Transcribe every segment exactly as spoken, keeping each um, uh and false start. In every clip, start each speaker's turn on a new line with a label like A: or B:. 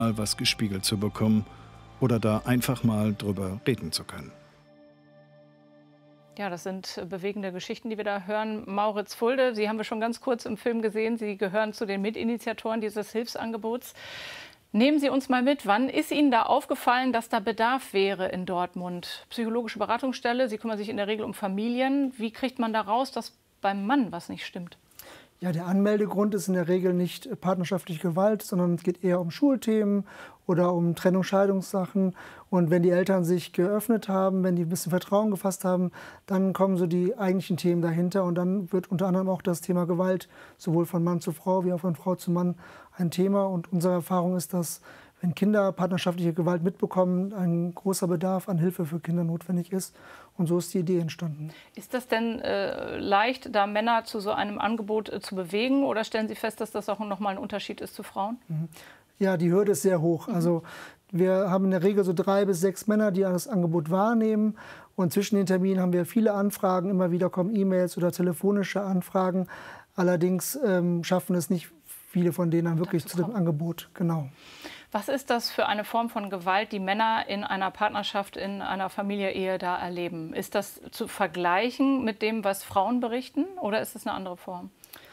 A: mal was gespiegelt zu bekommen oder da einfach mal drüber reden zu können.
B: Ja, das sind bewegende Geschichten, die wir da hören. Mauritz Fulde, Sie haben wir schon ganz kurz im Film gesehen. Sie gehören zu den Mitinitiatoren dieses Hilfsangebots. Nehmen Sie uns mal mit, wann ist Ihnen da aufgefallen, dass da Bedarf wäre in Dortmund? Psychologische Beratungsstelle, Sie kümmern sich in der Regel um Familien. Wie kriegt man da raus, dass beim Mann was nicht stimmt?
C: Ja, der Anmeldegrund ist in der Regel nicht partnerschaftliche Gewalt, sondern es geht eher um Schulthemen oder um Trennung, Scheidungssachen. Und wenn die Eltern sich geöffnet haben, wenn die ein bisschen Vertrauen gefasst haben, dann kommen so die eigentlichen Themen dahinter. Und dann wird unter anderem auch das Thema Gewalt sowohl von Mann zu Frau wie auch von Frau zu Mann ein Thema. Und unsere Erfahrung ist, dass wenn Kinder partnerschaftliche Gewalt mitbekommen, ein großer Bedarf an Hilfe für Kinder notwendig ist. Und so ist die Idee entstanden.
B: Ist das denn äh, leicht, da Männer zu so einem Angebot äh, zu bewegen? Oder stellen Sie fest, dass das auch noch mal ein Unterschied ist zu Frauen?
C: Ja, die Hürde ist sehr hoch.
B: Mhm.
C: Also wir haben in der Regel so drei bis sechs Männer, die das Angebot wahrnehmen. Und zwischen den Terminen haben wir viele Anfragen. Immer wieder kommen E-Mails oder telefonische Anfragen. Allerdings ähm, schaffen es nicht viele von denen dann wirklich zu dem Angebot. Genau.
B: Was ist das für eine Form von Gewalt, die Männer in einer Partnerschaft, in einer Familie-Ehe da erleben? Ist das zu vergleichen mit dem, was Frauen berichten, oder ist es eine andere Form?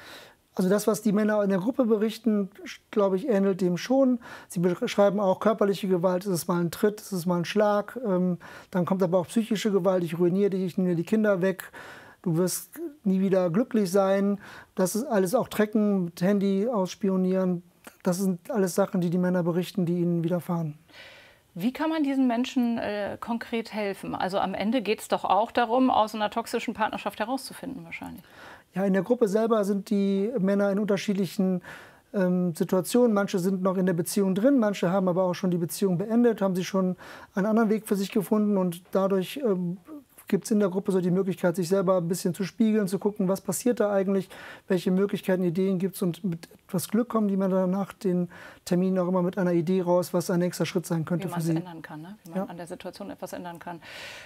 C: Also das, was die Männer in der Gruppe berichten, glaube ich, ähnelt dem schon. Sie beschreiben auch körperliche Gewalt. Ist es mal ein Tritt, ist es mal ein Schlag. Ähm, dann kommt aber auch psychische Gewalt. Ich ruiniere dich, ich nehme dir die Kinder weg. Du wirst nie wieder glücklich sein. Das ist alles auch Trecken, mit Handy ausspionieren. Das sind alles Sachen, die die Männer berichten, die ihnen widerfahren.
B: Wie kann man diesen Menschen äh, konkret helfen? Also am Ende geht es doch auch darum, aus einer toxischen Partnerschaft herauszufinden wahrscheinlich.
C: Ja, in der Gruppe selber sind die Männer in unterschiedlichen ähm, Situationen. Manche sind noch in der Beziehung drin, manche haben aber auch schon die Beziehung beendet, haben sie schon einen anderen Weg für sich gefunden. Und dadurch ähm, gibt es in der Gruppe so die Möglichkeit, sich selber ein bisschen zu spiegeln, zu gucken, was passiert da eigentlich, welche Möglichkeiten, Ideen gibt es. Und mit etwas Glück kommen die Männer nach den Terminen auch immer mit einer Idee raus, was ein nächster Schritt sein könnte für sie.
B: Wie man es ändern kann, ne? Wie man
C: ja.
B: an der Situation etwas ändern kann.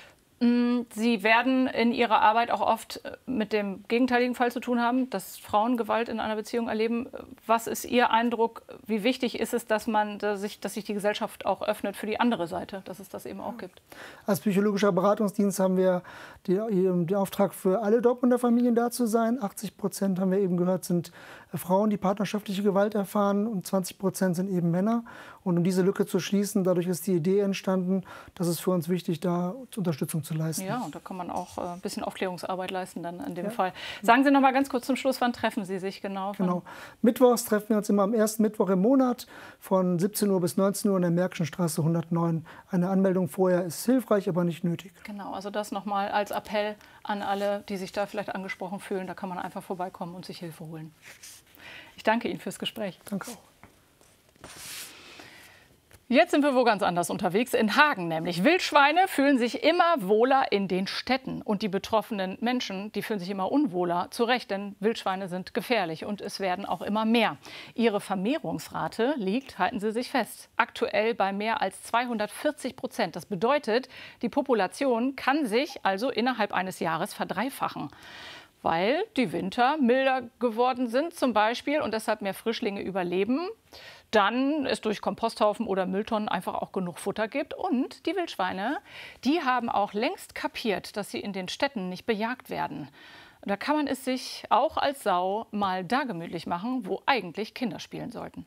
B: Sie werden in Ihrer Arbeit auch oft mit dem gegenteiligen Fall zu tun haben, dass Frauen Gewalt in einer Beziehung erleben. Was ist Ihr Eindruck? Wie wichtig ist es, dass man dass sich, dass sich die Gesellschaft auch öffnet für die andere Seite, dass es das eben auch gibt?
C: Als psychologischer Beratungsdienst haben wir den Auftrag, für alle Dortmunder Familien da zu sein. achtzig Prozent, haben wir eben gehört, sind Frauen, die partnerschaftliche Gewalt erfahren, und zwanzig Prozent sind eben Männer. Und um diese Lücke zu schließen, dadurch ist die Idee entstanden, dass es für uns wichtig, da Unterstützung zu leisten.
B: Ja, und da kann man auch äh, ein bisschen Aufklärungsarbeit leisten dann in dem
C: ja.
B: Fall. Sagen Sie noch mal ganz kurz zum Schluss, wann treffen Sie sich genau?
C: Genau. Mittwochs treffen wir uns immer am ersten Mittwoch im Monat von siebzehn Uhr bis neunzehn Uhr in der Märkischen Straße hundertneun. Eine Anmeldung vorher ist hilfreich, aber nicht nötig.
B: Genau, also das noch mal als Appell an alle, die sich da vielleicht angesprochen fühlen. Da kann man einfach vorbeikommen und sich Hilfe holen. Ich danke Ihnen fürs Gespräch.
C: Danke auch.
B: Jetzt sind wir wo ganz anders unterwegs, in Hagen nämlich. Wildschweine fühlen sich immer wohler in den Städten. Und die betroffenen Menschen, die fühlen sich immer unwohler. Zu Recht, denn Wildschweine sind gefährlich und es werden auch immer mehr. Ihre Vermehrungsrate liegt, halten Sie sich fest, aktuell bei mehr als zweihundertvierzig Prozent. Das bedeutet, die Population kann sich also innerhalb eines Jahres verdreifachen. Weil die Winter milder geworden sind zum Beispiel und deshalb mehr Frischlinge überleben. Dann es durch Komposthaufen oder Mülltonnen einfach auch genug Futter gibt. Und die Wildschweine, die haben auch längst kapiert, dass sie in den Städten nicht bejagt werden. Da kann man es sich auch als Sau mal da gemütlich machen, wo eigentlich Kinder spielen sollten.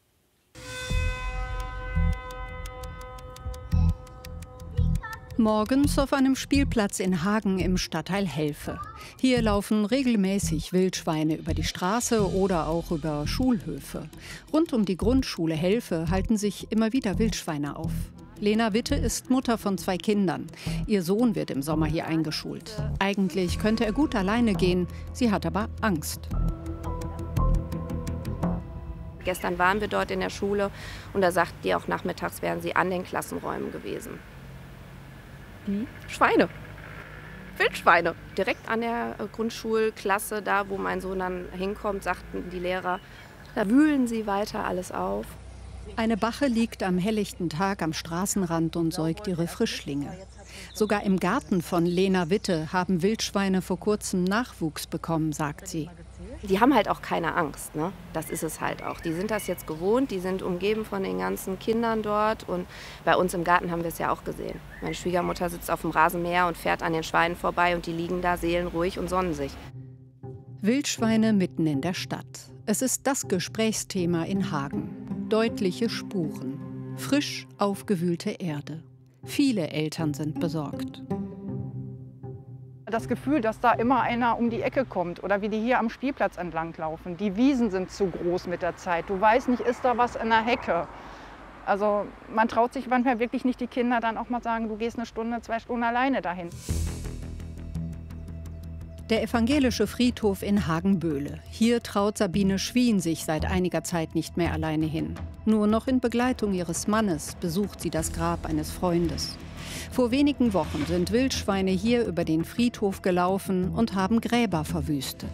D: Morgens auf einem Spielplatz in Hagen im Stadtteil Helfe. Hier laufen regelmäßig Wildschweine über die Straße oder auch über Schulhöfe. Rund um die Grundschule Helfe halten sich immer wieder Wildschweine auf. Lena Witte ist Mutter von zwei Kindern. Ihr Sohn wird im Sommer hier eingeschult. Eigentlich könnte er gut alleine gehen, sie hat aber Angst.
E: Gestern waren wir dort in der Schule und da sagten die auch, nachmittags wären sie an den Klassenräumen gewesen. Die Schweine. Wildschweine. Direkt an der Grundschulklasse, da wo mein Sohn dann hinkommt, sagten die Lehrer, da wühlen sie weiter alles auf.
D: Eine Bache liegt am helllichten Tag am Straßenrand und säugt ihre Frischlinge. Sogar im Garten von Lena Witte haben Wildschweine vor kurzem Nachwuchs bekommen, sagt sie.
E: Die haben halt auch keine Angst, ne? Das ist es halt auch. Die sind das jetzt gewohnt, die sind umgeben von den ganzen Kindern dort. Und bei uns im Garten haben wir es ja auch gesehen. Meine Schwiegermutter sitzt auf dem Rasenmäher und fährt an den Schweinen vorbei und die liegen da seelenruhig und sonnen sich.
D: Wildschweine mitten in der Stadt. Es ist das Gesprächsthema in Hagen. Deutliche Spuren. Frisch aufgewühlte Erde. Viele Eltern sind besorgt.
F: Das Gefühl, dass da immer einer um die Ecke kommt oder wie die hier am Spielplatz entlang laufen. Die Wiesen sind zu groß mit der Zeit. Du weißt nicht, ist da was in der Hecke? Also man traut sich manchmal wirklich nicht, die Kinder dann auch mal sagen, du gehst eine Stunde, zwei Stunden alleine dahin.
D: Der evangelische Friedhof in Hagen-Böhle. Hier traut Sabine Schwien sich seit einiger Zeit nicht mehr alleine hin. Nur noch in Begleitung ihres Mannes besucht sie das Grab eines Freundes. Vor wenigen Wochen sind Wildschweine hier über den Friedhof gelaufen und haben Gräber verwüstet.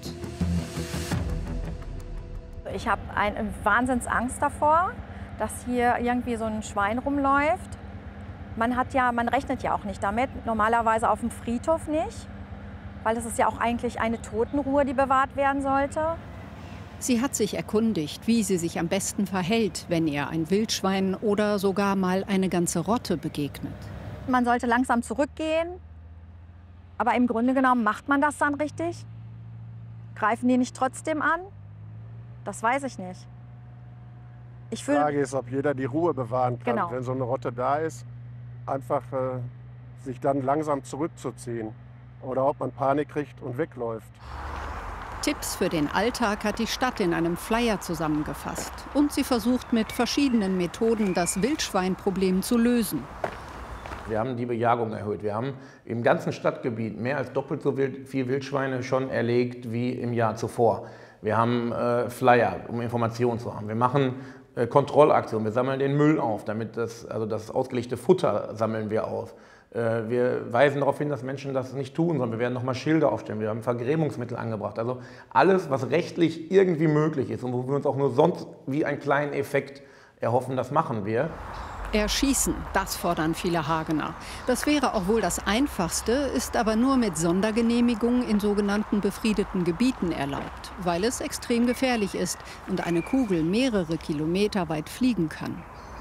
G: Ich habe eine Wahnsinnsangst davor, dass hier irgendwie so ein Schwein rumläuft. Man hat ja, man rechnet ja auch nicht damit, normalerweise auf dem Friedhof nicht, weil es ist ja auch eigentlich eine Totenruhe, die bewahrt werden sollte.
D: Sie hat sich erkundigt, wie sie sich am besten verhält, wenn ihr ein Wildschwein oder sogar mal eine ganze Rotte begegnet.
G: Man sollte langsam zurückgehen, aber im Grunde genommen macht man das dann richtig? Greifen die nicht trotzdem an? Das weiß ich nicht. Ich
H: Die Frage ist, ob jeder die Ruhe bewahren kann,
G: genau.
H: Wenn so eine Rotte da ist, einfach äh, sich dann langsam zurückzuziehen oder ob man Panik kriegt und wegläuft.
D: Tipps für den Alltag hat die Stadt in einem Flyer zusammengefasst. Und sie versucht mit verschiedenen Methoden, das Wildschweinproblem zu lösen.
I: Wir haben die Bejagung erhöht. Wir haben im ganzen Stadtgebiet mehr als doppelt so viel Wildschweine schon erlegt wie im Jahr zuvor. Wir haben äh, Flyer, um Informationen zu haben. Wir machen äh, Kontrollaktionen. Wir sammeln den Müll auf, damit das, also das ausgelegte Futter sammeln wir auf. Äh, wir weisen darauf hin, dass Menschen das nicht tun, sondern wir werden nochmal Schilder aufstellen. Wir haben Vergrämungsmittel angebracht. Also alles, was rechtlich irgendwie möglich ist und wo wir uns auch nur sonst wie einen kleinen Effekt erhoffen, das machen wir.
D: Erschießen, das fordern viele Hagener. Das wäre auch wohl das Einfachste, ist aber nur mit Sondergenehmigung in sogenannten befriedeten Gebieten erlaubt, weil es extrem gefährlich ist und eine Kugel mehrere Kilometer weit fliegen kann.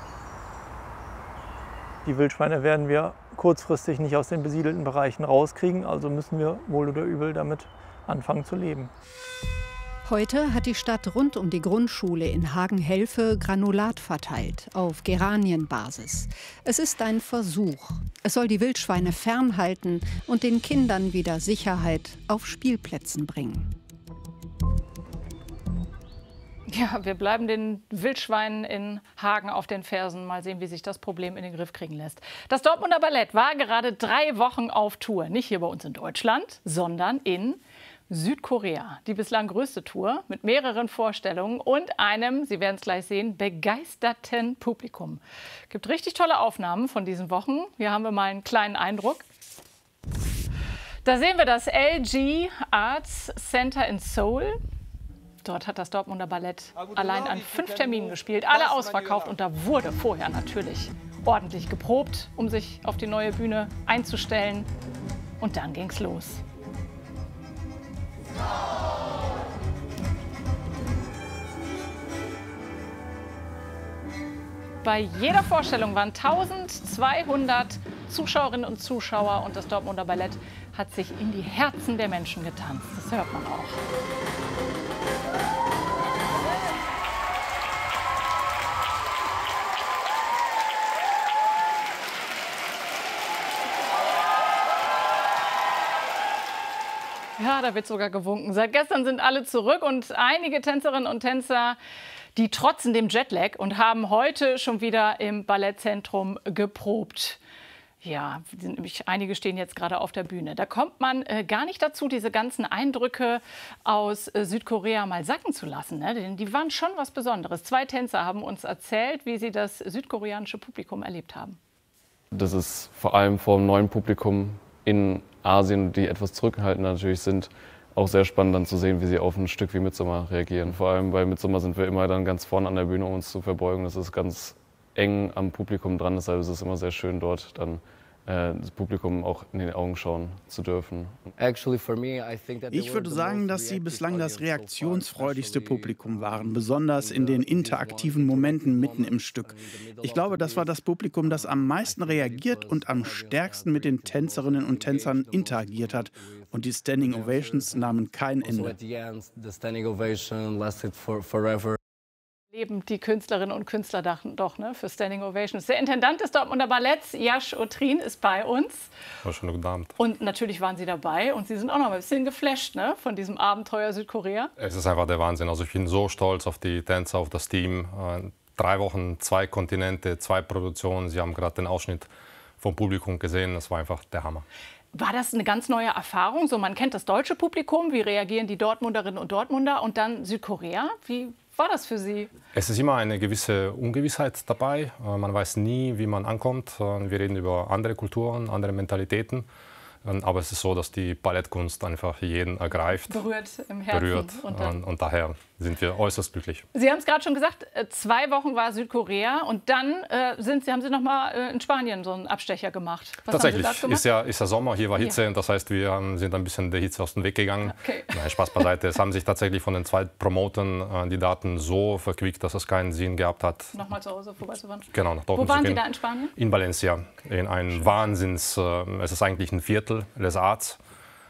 J: Die Wildschweine werden wir kurzfristig nicht aus den besiedelten Bereichen rauskriegen, also müssen wir wohl oder übel damit anfangen zu leben.
D: Heute hat die Stadt rund um die Grundschule in Hagen-Helfe Granulat verteilt, auf Geranienbasis. Es ist ein Versuch. Es soll die Wildschweine fernhalten und den Kindern wieder Sicherheit auf Spielplätzen bringen.
B: Ja, wir bleiben den Wildschweinen in Hagen auf den Fersen. Mal sehen, wie sich das Problem in den Griff kriegen lässt. Das Dortmunder Ballett war gerade drei Wochen auf Tour. Nicht hier bei uns in Deutschland, sondern in Südkorea. Die bislang größte Tour mit mehreren Vorstellungen und einem, Sie werden es gleich sehen, begeisterten Publikum. Es gibt richtig tolle Aufnahmen von diesen Wochen. Hier haben wir mal einen kleinen Eindruck. Da sehen wir das L G Arts Center in Seoul. Dort hat das Dortmunder Ballett allein an fünf Terminen gespielt, alle ausverkauft. Und da wurde vorher natürlich ordentlich geprobt, um sich auf die neue Bühne einzustellen. Und dann ging's los. Bei jeder Vorstellung waren eintausendzweihundert Zuschauerinnen und Zuschauer und das Dortmunder Ballett hat sich in die Herzen der Menschen getanzt. Das hört man auch. Ja, da wird sogar gewunken. Seit gestern sind alle zurück und einige Tänzerinnen und Tänzer, die trotzen dem Jetlag und haben heute schon wieder im Ballettzentrum geprobt. Ja, einige stehen jetzt gerade auf der Bühne. Da kommt man äh, gar nicht dazu, diese ganzen Eindrücke aus äh, Südkorea mal sacken zu lassen. Ne? Denn die waren schon was Besonderes. Zwei Tänzer haben uns erzählt, wie sie das südkoreanische Publikum erlebt haben.
K: Das ist vor allem vor dem neuen Publikum in Asien, die etwas zurückhaltender natürlich sind, auch sehr spannend dann zu sehen, wie sie auf ein Stück wie Midsommar reagieren. Vor allem bei Midsommar sind wir immer dann ganz vorne an der Bühne, um uns zu verbeugen. Das ist ganz eng am Publikum dran, deshalb ist es immer sehr schön, dort dann das Publikum auch in die Augen schauen zu dürfen.
L: Ich würde sagen, dass sie bislang das reaktionsfreudigste Publikum waren, besonders in den interaktiven Momenten mitten im Stück. Ich glaube, das war das Publikum, das am meisten reagiert und am stärksten mit den Tänzerinnen und Tänzern interagiert hat. Und die Standing Ovations nahmen kein Ende.
B: Leben die Künstlerinnen und Künstler dachten doch, ne, für Standing Ovations. Der Intendant des Dortmunder Balletts, Yash Otrin, ist bei uns.
M: Oh, schönen guten Abend.
B: Und natürlich waren Sie dabei und Sie sind auch noch ein bisschen geflasht, ne, von diesem Abenteuer Südkorea.
M: Es ist einfach der Wahnsinn. Also ich bin so stolz auf die Tänzer, auf das Team. Drei Wochen, zwei Kontinente, zwei Produktionen. Sie haben gerade den Ausschnitt vom Publikum gesehen. Das war einfach der Hammer.
B: War das eine ganz neue Erfahrung? So, man kennt das deutsche Publikum, wie reagieren die Dortmunderinnen und Dortmunder, und dann Südkorea? Wie war das für Sie?
M: Es ist immer eine gewisse Ungewissheit dabei. Man weiß nie, wie man ankommt. Wir reden über andere Kulturen, andere Mentalitäten. Aber es ist so, dass die Ballettkunst einfach jeden ergreift.
B: Berührt im Herzen.
M: Berührt.
B: Und,
M: und, und daher sind wir äußerst glücklich.
B: Sie haben es gerade schon gesagt, zwei Wochen war Südkorea und dann äh, sind Sie, haben Sie noch mal äh, in Spanien so einen Abstecher gemacht. Was
M: Tatsächlich,
B: haben Sie gemacht?
M: Ist, ja, ist ja Sommer, hier war Hitze,
B: Ja.
M: und das heißt, wir haben, sind ein bisschen der Hitze aus dem Weg gegangen.
B: Okay.
M: Nein, Spaß beiseite. Es haben sich tatsächlich von den zwei Promotern äh, die Daten so verquickt, dass es keinen Sinn gehabt hat.
B: Nochmal zu Hause vorbeizufahren?
M: Genau, nach Dortmund
B: Wo waren
M: zu
B: Sie
M: gehen.
B: da in Spanien?
M: In Valencia, in ein Wahnsinns, äh, es ist eigentlich ein Viertel, Les Arts.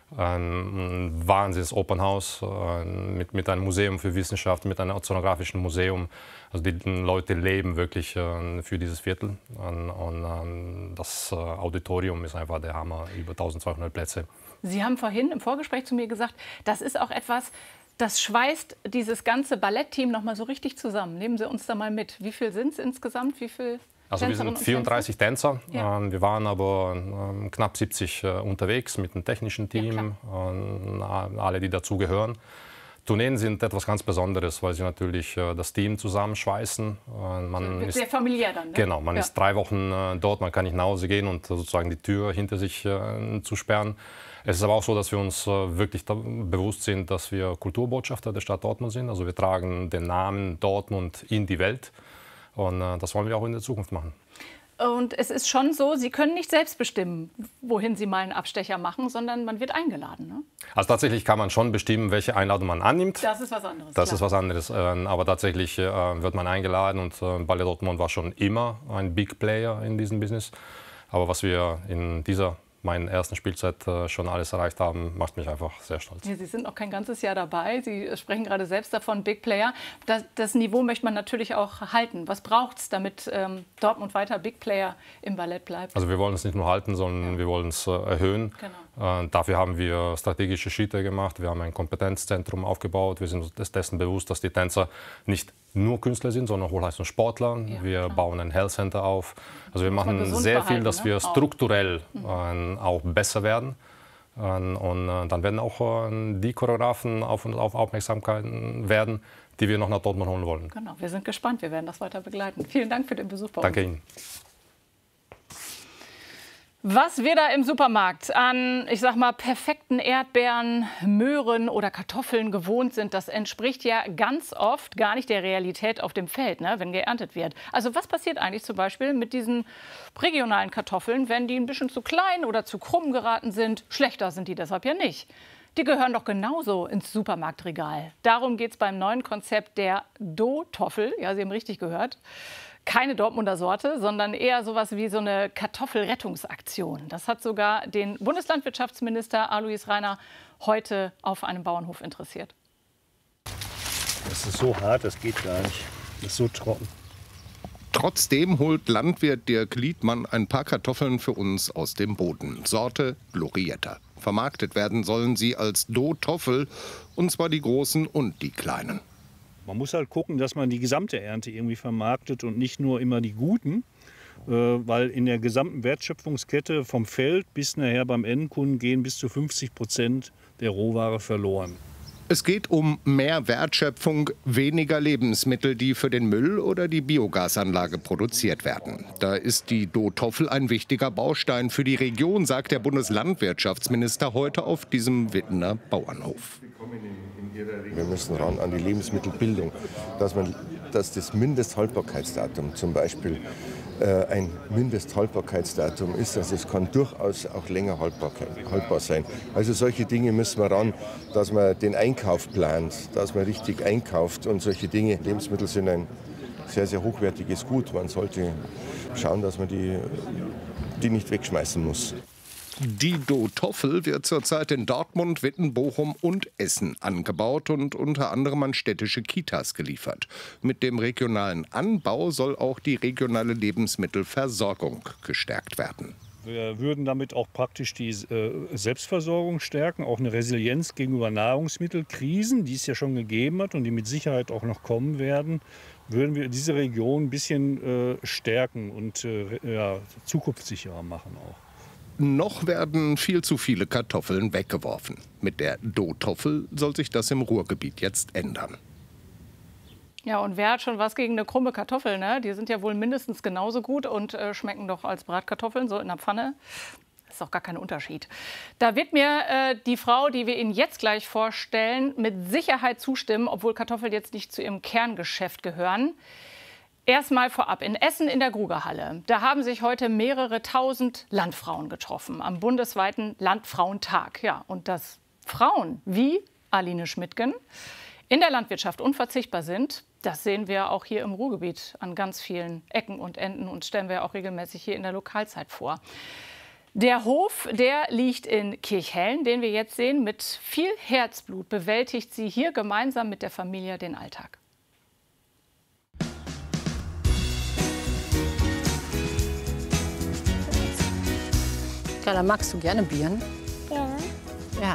M: Ein Wahnsinns Open House äh, mit, mit einem Museum für Wissenschaft, mit einem ozeanografischen Museum. Also die Leute leben wirklich äh, für dieses Viertel. Und, und äh, das äh, Auditorium ist einfach der Hammer, über eintausendzweihundert Plätze.
B: Sie haben vorhin im Vorgespräch zu mir gesagt, das ist auch etwas, das schweißt dieses ganze Ballettteam noch mal so richtig zusammen. Nehmen Sie uns da mal mit. Wie viel sind es insgesamt? Wie viel?
M: Also wir sind vierunddreißig Tänzer.
B: Ja.
M: Wir waren aber knapp siebzig unterwegs mit dem technischen Team, ja, alle, die dazugehören. Tourneen sind etwas ganz Besonderes, weil sie natürlich das Team zusammenschweißen. Man
B: ist
M: ist
B: sehr familiär dann, ne?
M: Genau, man
B: ja.
M: ist drei Wochen dort, man kann nicht nach Hause gehen und sozusagen die Tür hinter sich zu sperren. Es ist aber auch so, dass wir uns wirklich bewusst sind, dass wir Kulturbotschafter der Stadt Dortmund sind. Also wir tragen den Namen Dortmund in die Welt. Und äh, das wollen wir auch in der Zukunft machen.
B: Und es ist schon so, Sie können nicht selbst bestimmen, wohin Sie mal einen Abstecher machen, sondern man wird eingeladen. Ne?
M: Also tatsächlich kann man schon bestimmen, welche Einladung man annimmt.
B: Das ist was anderes.
M: Das
B: klar.
M: ist was anderes. Äh, aber tatsächlich äh, wird man eingeladen, und äh, Ballet Dortmund war schon immer ein Big Player in diesem Business. Aber was wir in dieser meinen ersten Spielzeit äh, schon alles erreicht haben, macht mich einfach sehr stolz.
B: Ja, Sie sind noch kein ganzes Jahr dabei. Sie sprechen gerade selbst davon, Big Player. Das, das Niveau möchte man natürlich auch halten. Was braucht es, damit ähm, Dortmund weiter Big Player im Ballett bleibt?
M: Also wir wollen es nicht nur halten, sondern ja. wir wollen es äh, erhöhen. Genau. Äh, dafür haben wir strategische Schritte gemacht. Wir haben ein Kompetenzzentrum aufgebaut. Wir sind uns dessen bewusst, dass die Tänzer nicht nur Künstler sind, sondern Hochleistungssportler. Ja, wir klar. bauen ein Health Center auf. Also wir machen sehr viel, dass wir strukturell äh, auch besser werden. Äh, und äh, dann werden auch äh, die Choreografen auf uns auf Aufmerksamkeit werden, die wir noch nach Dortmund holen wollen.
B: Genau, wir sind gespannt. Wir werden das weiter begleiten. Vielen Dank für den Besuch bei uns.
M: Danke Ihnen.
B: Was wir da im Supermarkt an, ich sag mal, perfekten Erdbeeren, Möhren oder Kartoffeln gewohnt sind, das entspricht ja ganz oft gar nicht der Realität auf dem Feld, ne, wenn geerntet wird. Also was passiert eigentlich zum Beispiel mit diesen regionalen Kartoffeln, wenn die ein bisschen zu klein oder zu krumm geraten sind? Schlechter sind die deshalb ja nicht. Die gehören doch genauso ins Supermarktregal. Darum geht es beim neuen Konzept der Do-Toffel. Ja, Sie haben richtig gehört. Keine Dortmunder Sorte, sondern eher sowas wie so eine Kartoffelrettungsaktion. Das hat sogar den Bundeslandwirtschaftsminister Alois Rainer heute auf einem Bauernhof interessiert.
N: Das ist so hart, das geht gar nicht. Das ist so trocken.
O: Trotzdem holt Landwirt Dirk Liedmann ein paar Kartoffeln für uns aus dem Boden. Sorte Glorietta. Vermarktet werden sollen sie als Do-Toffel, und zwar die großen und die kleinen.
N: Man muss halt gucken, dass man die gesamte Ernte irgendwie vermarktet und nicht nur immer die guten, äh, weil in der gesamten Wertschöpfungskette vom Feld bis nachher beim Endkunden gehen bis zu fünfzig Prozent der Rohware verloren.
O: Es geht um mehr Wertschöpfung, weniger Lebensmittel, die für den Müll oder die Biogasanlage produziert werden. Da ist die Do-Toffel ein wichtiger Baustein für die Region, sagt der Bundeslandwirtschaftsminister heute auf diesem Wittener Bauernhof.
P: Wir müssen ran an die Lebensmittelbildung, dass, man, dass das Mindesthaltbarkeitsdatum zum Beispiel äh, ein Mindesthaltbarkeitsdatum ist. Also es kann durchaus auch länger haltbar, haltbar sein. Also solche Dinge müssen wir ran, dass man den Einkauf plant, dass man richtig einkauft und solche Dinge. Lebensmittel sind ein sehr, sehr hochwertiges Gut. Man sollte schauen, dass man die, die nicht wegschmeißen muss.
O: Die Do-Toffel wird zurzeit in Dortmund, Witten, Bochum und Essen angebaut und unter anderem an städtische Kitas geliefert. Mit dem regionalen Anbau soll auch die regionale Lebensmittelversorgung gestärkt werden.
N: Wir würden damit auch praktisch die äh, Selbstversorgung stärken, auch eine Resilienz gegenüber Nahrungsmittelkrisen, die es ja schon gegeben hat und die mit Sicherheit auch noch kommen werden, würden wir diese Region ein bisschen äh, stärken und äh, ja, zukunftssicherer machen auch.
O: Noch werden viel zu viele Kartoffeln weggeworfen. Mit der Do-Toffel soll sich das im Ruhrgebiet jetzt ändern.
B: Ja, und wer hat schon was gegen eine krumme Kartoffel, ne? Die sind ja wohl mindestens genauso gut und äh, schmecken doch als Bratkartoffeln, so in der Pfanne. Das ist doch gar kein Unterschied. Da wird mir äh, die Frau, die wir Ihnen jetzt gleich vorstellen, mit Sicherheit zustimmen, obwohl Kartoffeln jetzt nicht zu ihrem Kerngeschäft gehören. Erstmal vorab, in Essen in der Grugerhalle, da haben sich heute mehrere tausend Landfrauen getroffen am bundesweiten Landfrauentag. Ja, und dass Frauen wie Aline Schmidtgen in der Landwirtschaft unverzichtbar sind, das sehen wir auch hier im Ruhrgebiet an ganz vielen Ecken und Enden und stellen wir auch regelmäßig hier in der Lokalzeit vor. Der Hof, der liegt in Kirchhellen, den wir jetzt sehen. Mit viel Herzblut bewältigt sie hier gemeinsam mit der Familie den Alltag.
Q: Carla, magst du gerne Birnen?
R: Ja.
Q: Ja.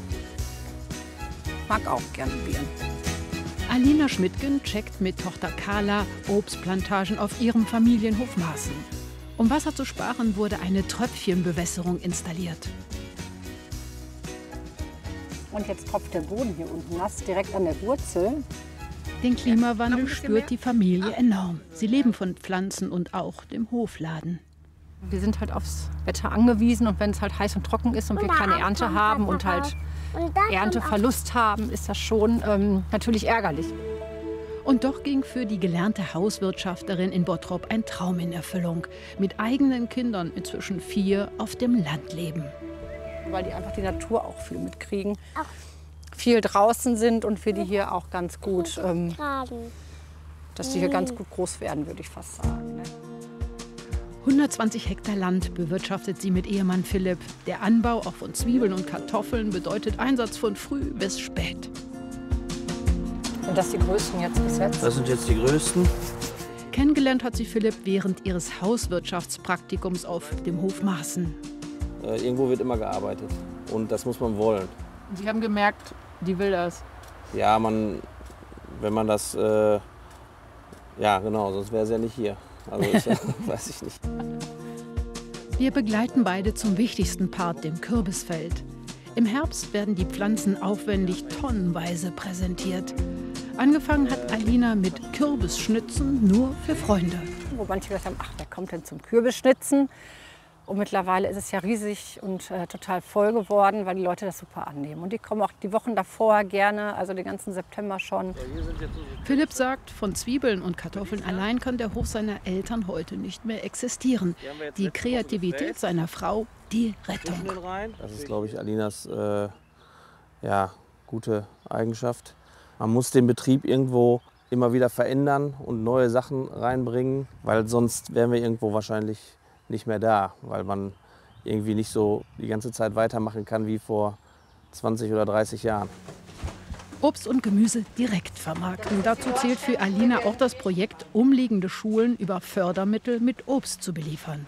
Q: Mag auch gerne Birnen.
D: Alina Schmidtgen checkt mit Tochter Carla Obstplantagen auf ihrem Familienhof Maaßen. Um Wasser zu sparen, wurde eine Tröpfchenbewässerung installiert.
Q: Und jetzt tropft der Boden hier unten nass, direkt an der Wurzel.
D: Den Klimawandel spürt die Familie enorm. Sie leben von Pflanzen und auch dem Hofladen.
Q: Wir sind halt aufs Wetter angewiesen und wenn es halt heiß und trocken ist und wir keine Ernte haben und halt Ernteverlust haben, ist das schon ähm, natürlich ärgerlich.
D: Und doch ging für die gelernte Hauswirtschafterin in Bottrop ein Traum in Erfüllung. Mit eigenen Kindern, inzwischen vier, auf dem Land leben.
Q: Weil die einfach die Natur auch viel mitkriegen. Viel draußen sind und wir die hier auch ganz gut, ähm, dass die hier ganz gut groß werden, würde ich fast sagen. Ne?
D: hundertzwanzig Hektar Land bewirtschaftet sie mit Ehemann Philipp. Der Anbau auch von Zwiebeln und Kartoffeln bedeutet Einsatz von früh bis spät.
Q: Sind das die größten jetzt bis jetzt?
S: Das sind jetzt die größten.
D: Kennengelernt hat sie Philipp während ihres Hauswirtschaftspraktikums auf dem Hof Maaßen.
S: Äh, irgendwo wird immer gearbeitet und das muss man wollen.
Q: Sie haben gemerkt, die will das.
S: Ja, man, wenn man das, äh, ja genau, sonst wäre sie ja nicht hier. Also ich, weiß ich nicht.
D: Wir begleiten beide zum wichtigsten Part, dem Kürbisfeld. Im Herbst werden die Pflanzen aufwendig tonnenweise präsentiert. Angefangen hat Alina mit Kürbisschnitzen nur für Freunde.
Q: Wo manche gesagt haben, ach, wer kommt denn zum Kürbisschnitzen? Und mittlerweile ist es ja riesig und äh, total voll geworden, weil die Leute das super annehmen. Und die kommen auch die Wochen davor gerne, also den ganzen September schon.
D: Philipp sagt, von Zwiebeln und Kartoffeln allein kann der Hof seiner Eltern heute nicht mehr existieren. Die Kreativität seiner Frau, die Rettung.
S: Das ist, glaube ich, Alinas äh, ja, gute Eigenschaft. Man muss den Betrieb irgendwo immer wieder verändern und neue Sachen reinbringen, weil sonst wären wir irgendwo wahrscheinlich nicht mehr da, weil man irgendwie nicht so die ganze Zeit weitermachen kann wie vor zwanzig oder dreißig Jahren.
D: Obst und Gemüse direkt vermarkten. Dazu zählt für Alina auch das Projekt, umliegende Schulen über Fördermittel mit Obst zu beliefern.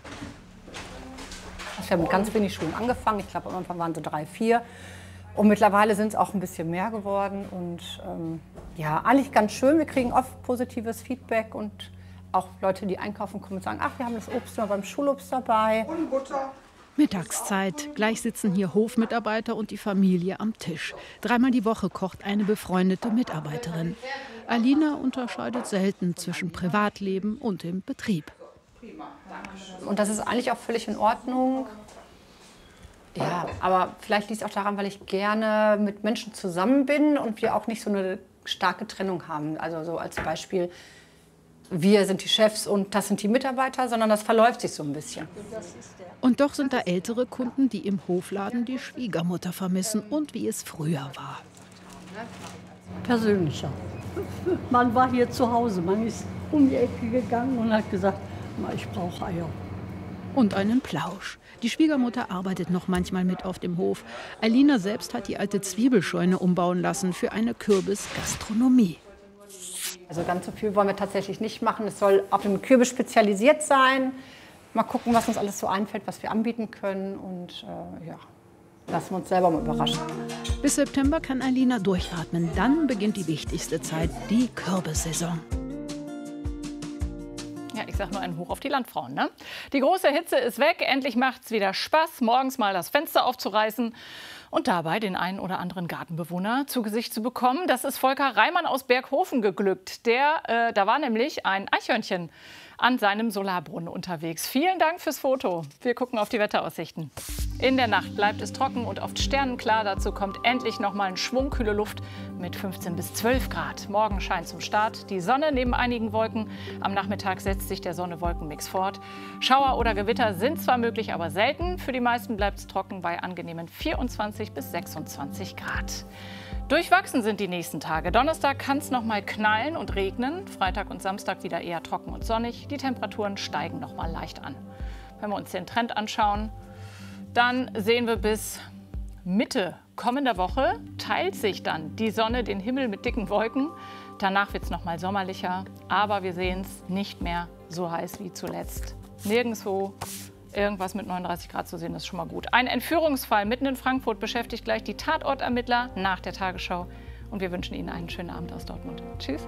Q: Ich habe mit ganz wenig Schulen angefangen. Ich glaube, am Anfang waren es so drei, vier. Und mittlerweile sind es auch ein bisschen mehr geworden. Und ähm, ja, eigentlich ganz schön. Wir kriegen oft positives Feedback und auch Leute, die einkaufen kommen und sagen, ach, wir haben das Obst immer beim Schulobst dabei.
R: Und Butter.
D: Mittagszeit. Gleich sitzen hier Hofmitarbeiter und die Familie am Tisch. Dreimal die Woche kocht eine befreundete Mitarbeiterin. Alina unterscheidet selten zwischen Privatleben und dem Betrieb.
Q: Und das ist eigentlich auch völlig in Ordnung. Ja, aber vielleicht liegt es auch daran, weil ich gerne mit Menschen zusammen bin und wir auch nicht so eine starke Trennung haben. Also so als Beispiel, wir sind die Chefs und das sind die Mitarbeiter, sondern das verläuft sich so ein bisschen.
R: Und doch sind da ältere Kunden, die im Hofladen die Schwiegermutter vermissen und wie es früher war.
T: Persönlicher. Man war hier zu Hause, man ist um die Ecke gegangen und hat gesagt, ich brauche Eier.
R: Und einen Plausch. Die Schwiegermutter arbeitet noch manchmal mit auf dem Hof. Alina selbst hat die alte Zwiebelscheune umbauen lassen für eine Kürbisgastronomie.
Q: Also ganz so viel wollen wir tatsächlich nicht machen. Es soll auf dem Kürbis spezialisiert sein. Mal gucken, was uns alles so einfällt, was wir anbieten können. Und äh, ja, lassen wir uns selber mal überraschen.
R: Bis September kann Alina durchatmen. Dann beginnt die wichtigste Zeit, die Kürbissaison.
B: Ja, ich sag nur ein Hoch auf die Landfrauen, ne? Die große Hitze ist weg. Endlich macht's wieder Spaß, morgens mal das Fenster aufzureißen und dabei den einen oder anderen Gartenbewohner zu Gesicht zu bekommen. Das ist Volker Reimann aus Berghofen geglückt. Der, äh, da war nämlich ein Eichhörnchen an seinem Solarbrunnen unterwegs. Vielen Dank fürs Foto. Wir gucken auf die Wetteraussichten. In der Nacht bleibt es trocken und oft sternenklar. Dazu kommt endlich noch mal ein Schwung kühle Luft mit fünfzehn bis zwölf Grad. Morgen scheint zum Start die Sonne neben einigen Wolken. Am Nachmittag setzt sich der Sonne-Wolken-Mix fort. Schauer oder Gewitter sind zwar möglich, aber selten. Für die meisten bleibt es trocken bei angenehmen vierundzwanzig bis sechsundzwanzig Grad. Durchwachsen sind die nächsten Tage. Donnerstag kann es noch mal knallen und regnen. Freitag und Samstag wieder eher trocken und sonnig. Die Temperaturen steigen noch mal leicht an. Wenn wir uns den Trend anschauen, dann sehen wir bis Mitte kommender Woche teilt sich dann die Sonne den Himmel mit dicken Wolken. Danach wird es noch mal sommerlicher. Aber wir sehen es nicht mehr so heiß wie zuletzt. Nirgendwo irgendwas mit neununddreißig Grad zu sehen, ist schon mal gut. Ein Entführungsfall mitten in Frankfurt beschäftigt gleich die Tatortermittler nach der Tagesschau. Und wir wünschen Ihnen einen schönen Abend aus Dortmund. Tschüss.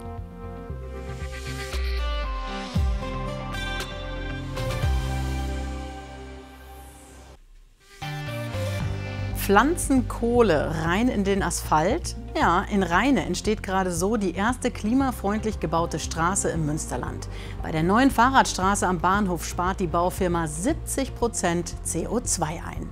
U: Pflanzenkohle rein in den Asphalt? Ja, in Rheine entsteht gerade so die erste klimafreundlich gebaute Straße im Münsterland. Bei der neuen Fahrradstraße am Bahnhof spart die Baufirma siebzig Prozent C O zwei ein.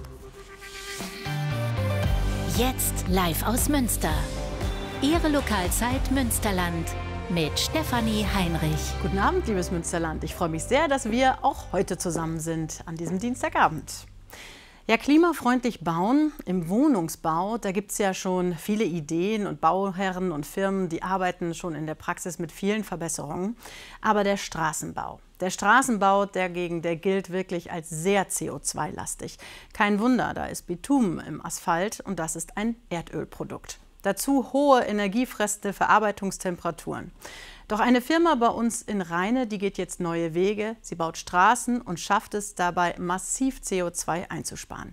V: Jetzt live aus Münster. Ihre Lokalzeit Münsterland mit Stefanie Heinrich.
U: Guten Abend, liebes Münsterland. Ich freue mich sehr, dass wir auch heute zusammen sind an diesem Dienstagabend. Ja, klimafreundlich bauen im Wohnungsbau, da gibt es ja schon viele Ideen und Bauherren und Firmen, die arbeiten schon in der Praxis mit vielen Verbesserungen. Aber der Straßenbau, der Straßenbau dagegen, der gilt wirklich als sehr C O zwei lastig. Kein Wunder, da ist Bitumen im Asphalt und das ist ein Erdölprodukt. Dazu hohe energiefressende Verarbeitungstemperaturen. Doch eine Firma bei uns in Rheine, die geht jetzt neue Wege. Sie baut Straßen und schafft es dabei, massiv C O zwei einzusparen.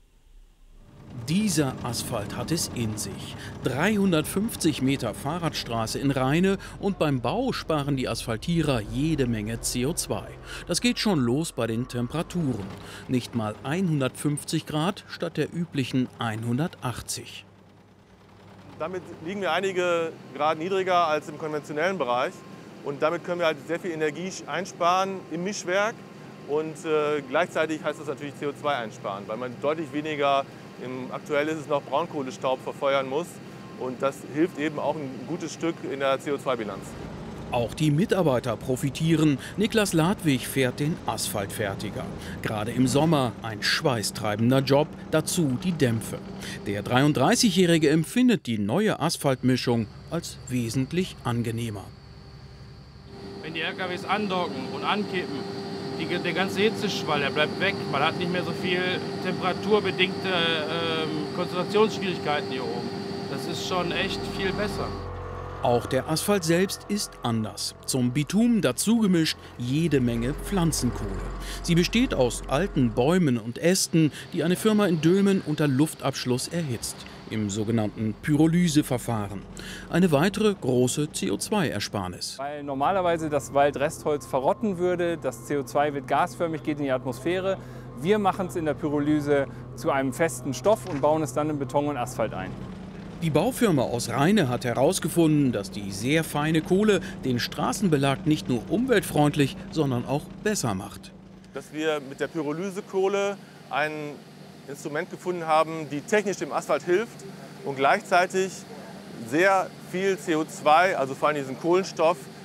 W: Dieser Asphalt hat es in sich. dreihundertfünfzig Meter Fahrradstraße in Rheine und beim Bau sparen die Asphaltierer jede Menge C O zwei. Das geht schon los bei den Temperaturen. Nicht mal hundertfünfzig Grad statt der üblichen hundertachtzig.
X: Damit liegen wir einige Grad niedriger als im konventionellen Bereich. Und damit können wir halt sehr viel Energie einsparen im Mischwerk. Und äh, gleichzeitig heißt das natürlich C O zwei einsparen, weil man deutlich weniger, im, aktuell ist es noch Braunkohlestaub, verfeuern muss. Und das hilft eben auch ein gutes Stück in der C O zwei Bilanz.
W: Auch die Mitarbeiter profitieren. Niklas Ladwig fährt den Asphaltfertiger. Gerade im Sommer ein schweißtreibender Job, dazu die Dämpfe. Der dreiunddreißigjährige empfindet die neue Asphaltmischung als wesentlich angenehmer.
Y: Wenn die L K Ws andocken und ankippen, die, der ganze Hitzeschwall, der bleibt weg. Man hat nicht mehr so viel temperaturbedingte äh, Konzentrationsschwierigkeiten hier oben. Das ist schon echt viel besser.
W: Auch der Asphalt selbst ist anders. Zum Bitumen dazugemischt jede Menge Pflanzenkohle. Sie besteht aus alten Bäumen und Ästen, die eine Firma in Dülmen unter Luftabschluss erhitzt, im sogenannten Pyrolyseverfahren. Eine weitere große C O zwei Ersparnis.
Z: Weil normalerweise das Waldrestholz verrotten würde, das C O zwei wird gasförmig, geht in die Atmosphäre. Wir machen es in der Pyrolyse zu einem festen Stoff und bauen es dann in Beton und Asphalt ein.
W: Die Baufirma aus Rheine hat herausgefunden, dass die sehr feine Kohle den Straßenbelag nicht nur umweltfreundlich, sondern auch besser macht.
X: Dass wir mit der Pyrolysekohle ein Instrument gefunden haben, die technisch dem Asphalt hilft und gleichzeitig sehr viel C O zwei, also vor allem diesen Kohlenstoff,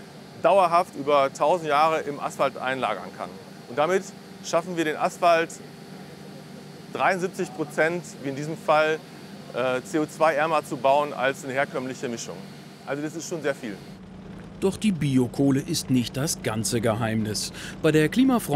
X: dauerhaft über tausend Jahre im Asphalt einlagern kann. Und damit schaffen wir den Asphalt dreiundsiebzig Prozent, wie in diesem Fall, äh, C O zwei ärmer zu bauen als eine herkömmliche Mischung. Also das ist schon sehr viel.
W: Doch die Biokohle ist nicht das ganze Geheimnis. Bei der Klimafront